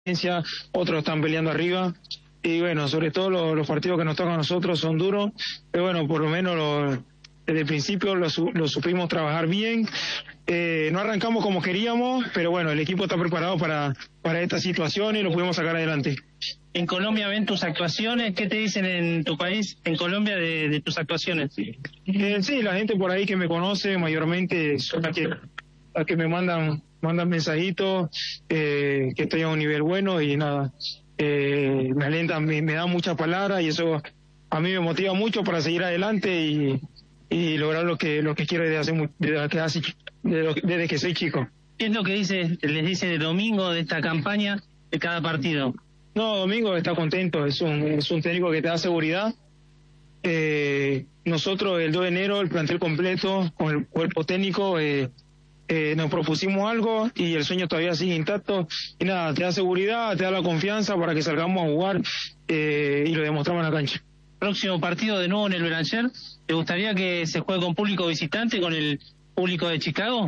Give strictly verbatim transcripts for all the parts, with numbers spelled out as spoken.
otros están peleando arriba. Y bueno, sobre todo los, los partidos que nos tocan a nosotros son duros, pero bueno, por lo menos lo, desde el principio lo, lo supimos trabajar bien. Eh, no arrancamos como queríamos, pero bueno, el equipo está preparado para, para esta situación y lo pudimos sacar adelante. En Colombia ven tus actuaciones, ¿qué te dicen en tu país, en Colombia, de, de tus actuaciones? Eh, sí, la gente por ahí que me conoce mayormente son las que, las que me mandan, mandan mensajitos, eh, que estoy a un nivel bueno y nada. Eh, me alentan, me, me dan muchas palabras y eso a mí me motiva mucho para seguir adelante y, y lograr lo que lo que quiero desde hace, desde que, hace, desde, desde que soy chico. ¿Qué es lo que dice, les dice de Domingo de esta campaña de cada partido? No, Domingo está contento, es un, es un técnico que te da seguridad. Eh, nosotros el dos de enero, el plantel completo, con el cuerpo técnico, eh, Eh, nos propusimos algo y el sueño todavía sigue intacto y nada, te da seguridad, te da la confianza para que salgamos a jugar eh, y lo demostramos en la cancha. Próximo partido de nuevo en el Belanger, ¿te gustaría que se juegue con público visitante, con el público de Chicago?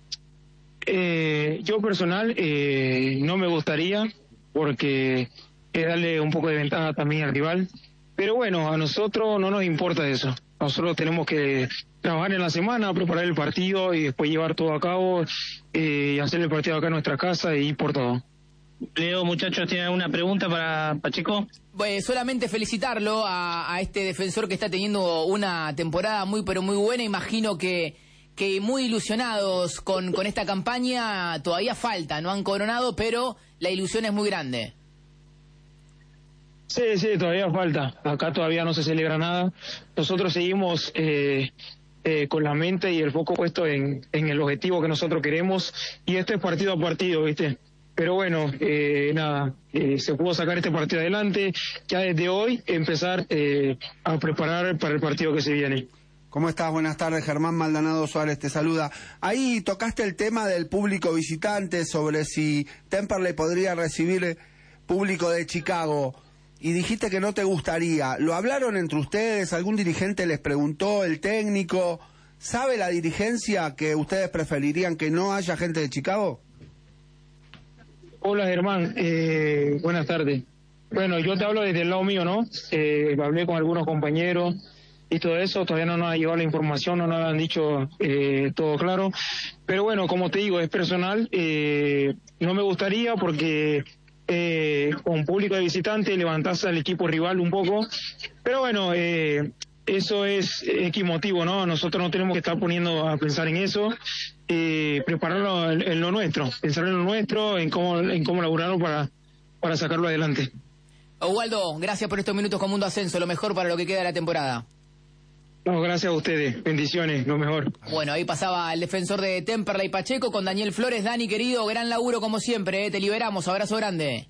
Eh, yo personal eh, no me gustaría porque es darle un poco de ventaja también al rival, pero bueno, a nosotros no nos importa eso. Nosotros tenemos que trabajar en la semana, preparar el partido y después llevar todo a cabo eh, y hacer el partido acá en nuestra casa y ir por todo. Leo, muchachos, ¿tienen alguna pregunta para Pacheco? Pues solamente felicitarlo a, a este defensor que está teniendo una temporada muy pero muy buena. Imagino que, que muy ilusionados con, con esta campaña. Todavía falta, no han coronado, pero la ilusión es muy grande. Sí, sí, todavía falta. Acá todavía no se celebra nada. Nosotros seguimos eh, eh, con la mente y el foco puesto en, en el objetivo que nosotros queremos. Y esto es partido a partido, ¿viste? Pero bueno, eh, nada, eh, se pudo sacar este partido adelante. Ya desde hoy empezar eh, a preparar para el partido que se viene. ¿Cómo estás? Buenas tardes, Germán Maldonado Suárez te saluda. Ahí tocaste el tema del público visitante, sobre si Temperley podría recibir público de Chicago. Y dijiste que no te gustaría. ¿Lo hablaron entre ustedes? ¿Algún dirigente les preguntó? ¿El técnico? ¿Sabe la dirigencia que ustedes preferirían que no haya gente de Chicago? Hola, Germán. Eh, buenas tardes. Bueno, yo te hablo desde el lado mío, ¿no? Eh, hablé con algunos compañeros y todo eso. Todavía no nos ha llegado la información, no nos han dicho eh, todo claro. Pero bueno, como te digo, es personal. Eh, no me gustaría porque... Eh, con público de visitante, levantarse al equipo rival un poco, pero bueno, eh, eso es equimotivo, ¿no? Nosotros no tenemos que estar poniendo a pensar en eso, eh, prepararlo en, en lo nuestro, pensar en lo nuestro, en cómo, en cómo laburarlo para, para sacarlo adelante. Oswaldo, gracias por estos minutos con Mundo Ascenso, lo mejor para lo que queda de la temporada. No, gracias a ustedes, bendiciones, lo mejor. Bueno, ahí pasaba el defensor de Temperley Pacheco con Daniel Flores. Dani, querido, gran laburo como siempre, ¿eh? Te liberamos, abrazo grande.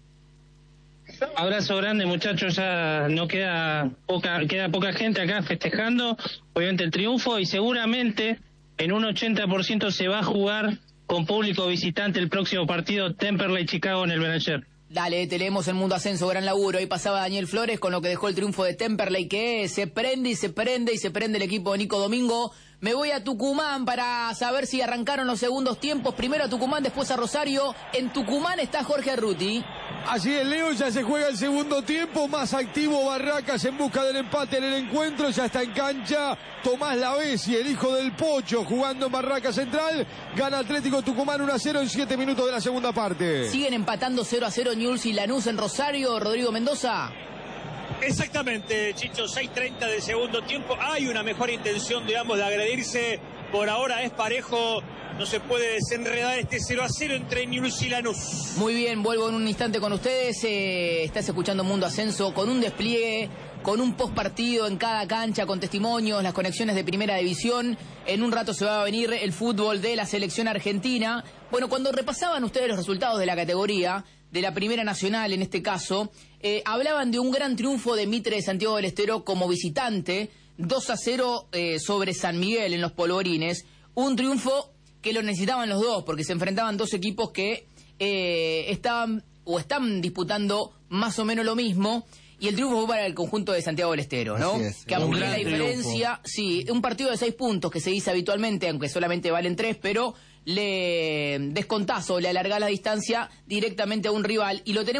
Abrazo grande, muchachos, ya no queda poca, queda poca gente acá festejando, obviamente el triunfo, y seguramente en un ochenta por ciento se va a jugar con público visitante el próximo partido Temperley Chicago en el Belanger. Dale, te leemos en Mundo Ascenso, gran laburo. Ahí pasaba Daniel Flores con lo que dejó el triunfo de Temperley, que se prende y se prende y se prende el equipo de Nico Domingo. Me voy a Tucumán para saber si arrancaron los segundos tiempos. Primero a Tucumán, después a Rosario. En Tucumán está Jorge Arruti. Así es, Leo, ya se juega el segundo tiempo, más activo Barracas en busca del empate en el encuentro, ya está en cancha Tomás Lavesi, el hijo del Pocho, jugando en Barracas Central, gana Atlético Tucumán uno a cero en siete minutos de la segunda parte. Siguen empatando cero a cero Newell's y Lanús en Rosario, Rodrigo Mendoza. Exactamente, Chicho, seis treinta del segundo tiempo, hay una mejor intención de ambos de agredirse, por ahora es parejo, no se puede desenredar este cero a cero entre Newell's y Lanús. Muy bien, vuelvo en un instante con ustedes, eh, estás escuchando Mundo Ascenso con un despliegue, con un post partido en cada cancha, con testimonios, las conexiones de primera división. En un rato se va a venir el fútbol de la selección argentina. Bueno, cuando repasaban ustedes los resultados de la categoría, de la Primera Nacional en este caso, eh, hablaban de un gran triunfo de Mitre de Santiago del Estero como visitante, dos a cero eh, sobre San Miguel en los Polvorines, un triunfo que lo necesitaban los dos, porque se enfrentaban dos equipos que eh, estaban o están disputando más o menos lo mismo, y el triunfo fue para el conjunto de Santiago del Estero, ¿no? Así es, que amplió la diferencia, triunfo. Sí, un partido de seis puntos que se dice habitualmente, aunque solamente valen tres, pero le descontás o le alargás la distancia directamente a un rival. Y lo tenemos